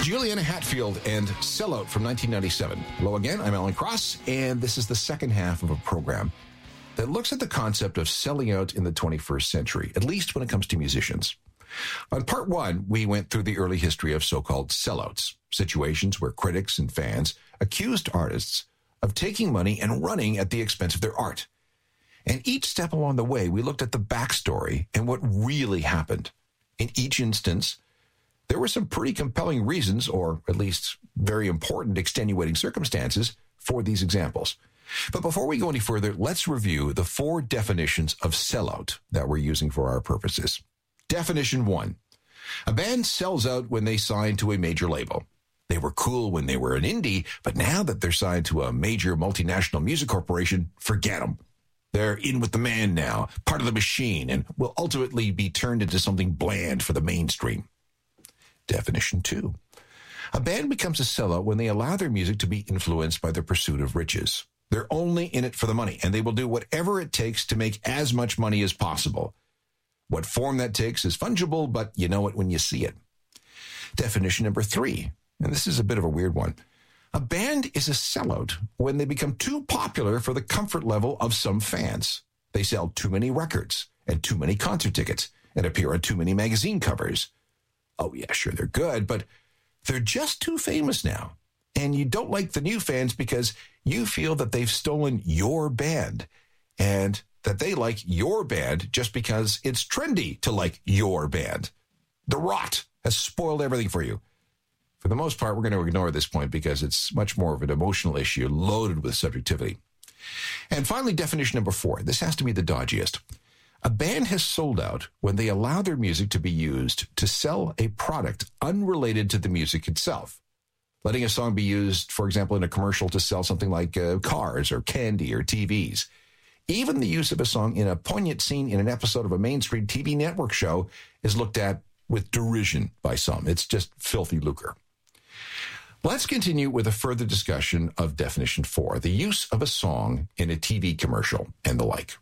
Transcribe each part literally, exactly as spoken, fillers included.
Juliana Hatfield and Sellout from nineteen ninety-seven. Hello again, I'm Alan Cross, and this is the second half of a program that looks at the concept of selling out in the twenty-first century, at least when it comes to musicians. On part one, we went through the early history of so-called sellouts, situations where critics and fans accused artists of taking money and running at the expense of their art. And each step along the way, we looked at the backstory and what really happened. In each instance, there were some pretty compelling reasons, or at least very important extenuating circumstances, for these examples. But before we go any further, let's review the four definitions of sellout that we're using for our purposes. Definition one. A band sells out when they sign to a major label. They were cool when they were an indie, but now that they're signed to a major multinational music corporation, forget them. They're in with the man now, part of the machine, and will ultimately be turned into something bland for the mainstream. Definition two. A band becomes a sellout when they allow their music to be influenced by their pursuit of riches. They're only in it for the money, and they will do whatever it takes to make as much money as possible. What form that takes is fungible, but you know it when you see it. Definition number three, and this is a bit of a weird one. A band is a sellout when they become too popular for the comfort level of some fans. They sell too many records and too many concert tickets and appear on too many magazine covers. Oh yeah, sure, they're good, but they're just too famous now. And you don't like the new fans because you feel that they've stolen your band and that they like your band just because it's trendy to like your band. The rot has spoiled everything for you. For the most part, we're going to ignore this point because it's much more of an emotional issue loaded with subjectivity. And finally, definition number four. This has to be the dodgiest. A band has sold out when they allow their music to be used to sell a product unrelated to the music itself. Letting a song be used, for example, in a commercial to sell something like uh, cars or candy or T Vs. Even the use of a song in a poignant scene in an episode of a mainstream T V network show is looked at with derision by some. It's just filthy lucre. Let's continue with a further discussion of definition four, the use of a song in a T V commercial and the like.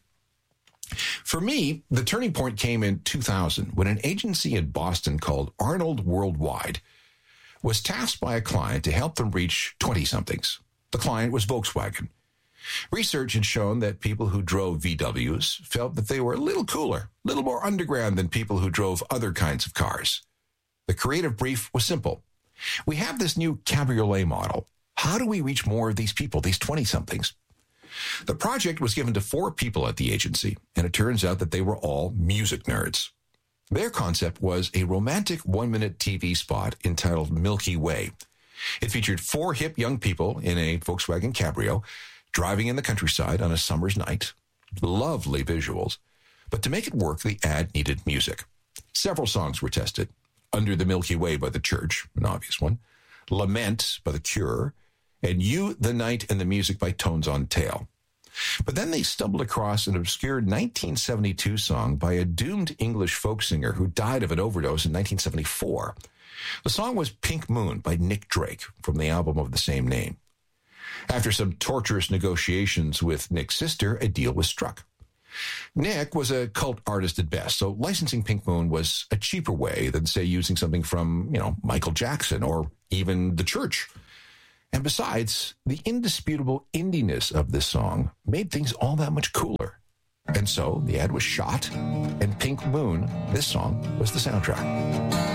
For me, the turning point came in two thousand when an agency in Boston called Arnold Worldwide was tasked by a client to help them reach twenty-somethings. The client was Volkswagen. Research had shown that people who drove V Ws felt that they were a little cooler, a little more underground than people who drove other kinds of cars. The creative brief was simple. We have this new cabriolet model. How do we reach more of these people, these twenty-somethings? The project was given to four people at the agency, and it turns out that they were all music nerds. Their concept was a romantic one-minute T V spot entitled Milky Way. It featured four hip young people in a Volkswagen Cabrio driving in the countryside on a summer's night. Lovely visuals. But to make it work, the ad needed music. Several songs were tested. Under the Milky Way by The Church, an obvious one. Lament by The Cure. And You, the Night, and the Music by Tones on Tail. But then they stumbled across an obscure nineteen seventy-two song by a doomed English folk singer who died of an overdose in nineteen seventy-four. The song was Pink Moon by Nick Drake from the album of the same name. After some torturous negotiations with Nick's sister, a deal was struck. Nick was a cult artist at best, so licensing Pink Moon was a cheaper way than, say, using something from, you know, Michael Jackson or even The Church. And besides, the indisputable indiness of this song made things all that much cooler. And so the ad was shot, and Pink Moon, this song, was the soundtrack.